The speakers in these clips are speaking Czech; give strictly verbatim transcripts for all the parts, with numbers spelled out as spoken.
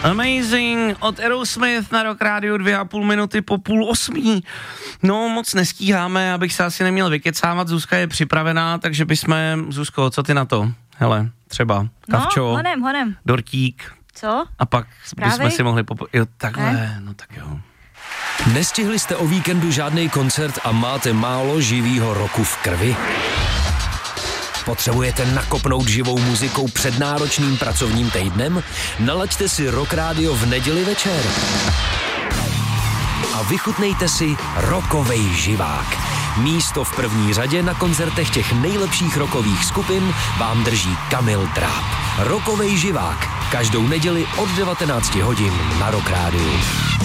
Amazing od Aerosmith na Rock Radio dvě a půl minuty po půl osmí. No, moc nestíháme, abych se asi neměl vykecávat. Zuzka je připravená, takže bychom... Zuzko, co ty na to? Hele, třeba kavčo, no, honem, honem. dortík. Co? A pak Zprávy? bychom si mohli... Popo- jo, takhle, ne? no tak jo. Nestihli jste o víkendu žádný koncert a máte málo živýho roku v krvi? Potřebujete nakopnout živou muzikou před náročným pracovním týdnem? Nalaďte si Rock Radio v neděli večer. A vychutnejte si rockovej živák. Místo v první řadě na koncertech těch nejlepších rockových skupin vám drží Kamil Dráb. Rockovej živák. Každou neděli od devatenáct hodin na Rock Radio.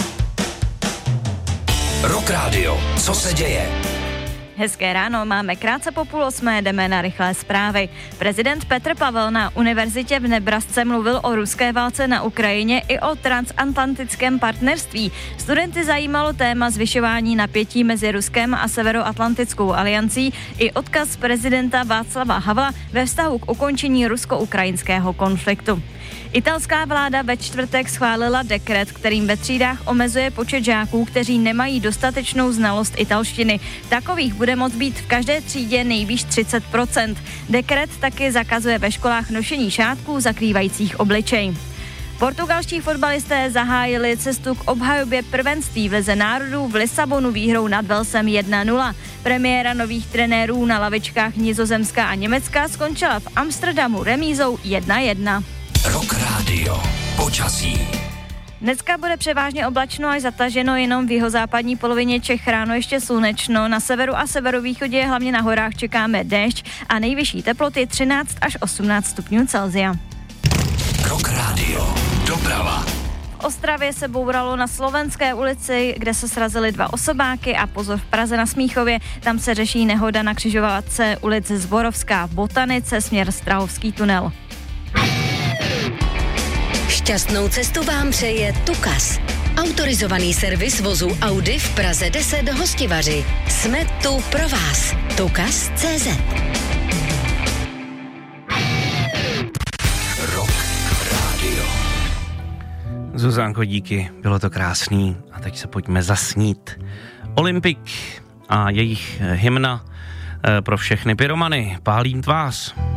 Rock Radio. Co se děje? Hezké ráno, máme krátce po půl osmé, jdeme na rychlé zprávy. Prezident Petr Pavel na univerzitě v Nebrasce mluvil o ruské válce na Ukrajině i o transatlantickém partnerství. Studenty zajímalo téma zvyšování napětí mezi Ruskem a Severoatlantickou aliancí i odkaz prezidenta Václava Havla ve vztahu k ukončení rusko-ukrajinského konfliktu. Italská vláda ve čtvrtek schválila dekret, kterým ve třídách omezuje počet žáků, kteří nemají dostatečnou znalost italštiny. Takových bude moct být v každé třídě nejvýš třicet procent. Dekret taky zakazuje ve školách nošení šátků zakrývajících obličej. Portugalští fotbalisté zahájili cestu k obhajobě prvenství v Lize národů v Lisabonu výhrou nad Walesem jedna nula. Premiéra nových trenérů na lavičkách Nizozemska a Německa skončila v Amsterdamu remízou jedna jedna. Rock Radio. Počasí. Dneska bude převážně oblačno až zataženo, jenom v jihozápadní polovině Čech ráno ještě slunečno. Na severu a severovýchodě, hlavně na horách, čekáme déšť a nejvyšší teploty třináct až osmnáct stupňů Celsia. Rock Radio. Doprava. V Ostravě se bouralo na Slovenské ulici, kde se srazily dva osobáky a pozor v Praze na Smíchově. Tam se řeší nehoda na křižovatce ulice Zborovská Botanice směr Strahovský tunel. Šťastnou cestu vám přeje Tukas. Autorizovaný servis vozu Audi v Praze deset Hostivaři. Jsme tu pro vás. Tukas tečka cé zet. Rock Radio. Zuzánko, díky, bylo to krásný. A teď se pojďme zasnít. Olympik a jejich hymna pro všechny pyromany. Pálím tvář.